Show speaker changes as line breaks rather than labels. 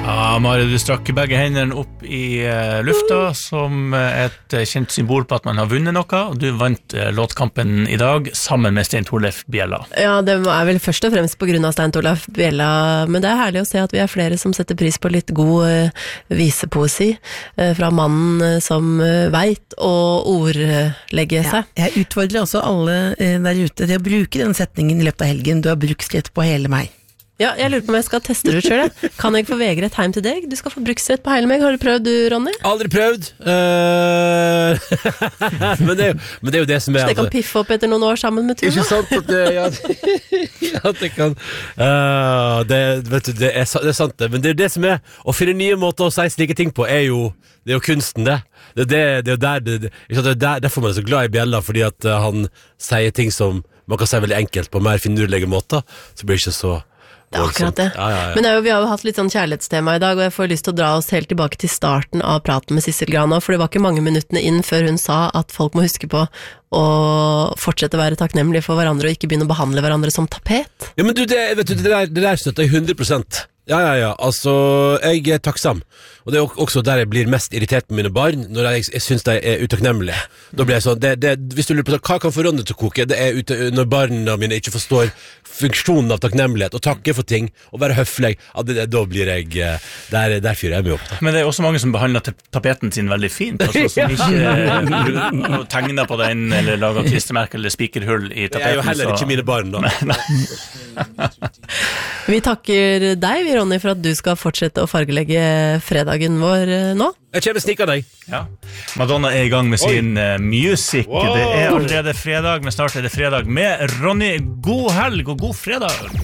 Ja, Mari, du strakk begge hendene opp i lufta som et kjent symbol på at man har vunnet noe, og du vant låtkampen i dag sammen med Stein Torleif Bjella.
Ja, det vel først og fremst på grunn av Stein Torleif Bjella, men det herlig å se at vi flere som setter pris på litt god visepoesi fra mannen som vet å ordlegge seg.
Ja, jeg utfordrer også alle der ute til å bruke den setningen i løpet av helgen. Du har bruksrett på hele meg.
Ja, jeg lurer på om jeg skal teste det selv. Kan jeg få vegre et heim til deg? Du skal få bruksrett på hele meg. Har du prøvd, du, Ronny?
Aldri prøvd. Men det er jo det som
Så det kan piffe opp etter noen år sammen med Tuva?
Ikke sant at det, at det kan vet du, det er sant det. Men det er det som å finne nye måter å si slike ting på det er jo kunsten det. Det er jo derfor man er så glad i Bjella, fordi at han sier ting som man kan si veldig enkelt på mer finurlige måter, så blir det ikke så
det er akkurat det.
Ja.
Men vi har jo hatt litt sånn kjærlighetstema i dag, og jeg får lyst til å dra oss helt tilbake til starten av praten med Sissel Grana, for det var ikke mange minuttene inn før hun sa at folk må huske på å fortsette å være takknemlige for hverandre, og ikke begynne å behandle hverandre som tapet.
Ja, men du, det der støtter jeg 100%. Ja, altså, jeg er takksam. Og det er også der jeg blir mest irritert på mine barn, når jeg synes de er utakknemmelige. Da blir jeg sånn, hvis du lurer på hva kan få Ronny til å koke, det er når barna mine ikke forstår funksjonen av takknemlighet, og takke for ting, og være høflig, da blir jeg, der fyrer jeg meg opp.
Men det er også mange som behandler tapeten sin veldig fint, altså, som ikke tegner på den, eller lager klistremerker eller spikerhull i tapeten.
Det er jo heller ikke mine barn da.
Vi takker deg, Ronny, for at du skal fortsette å fargelegge fredagen vår nå.
Jeg kommer snikker deg.
Ja. Madonna er i gang med sin music. Det er allerede fredag, men snart er det fredag med Ronny. God helg og god fredag!